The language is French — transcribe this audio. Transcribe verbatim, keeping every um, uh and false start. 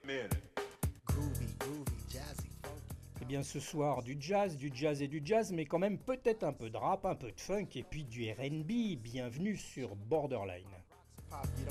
Eh bien ce soir du jazz, du jazz et du jazz, mais quand même peut-être un peu de rap, un peu de funk et puis du R and B. Bienvenue sur Borderline.